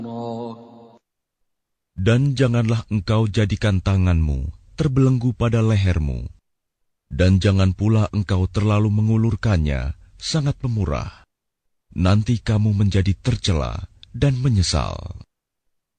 Dan janganlah engkau jadikan tanganmu terbelenggu pada lehermu, dan jangan pula engkau terlalu mengulurkannya sangat pemurah. Nanti kamu menjadi tercela dan menyesal.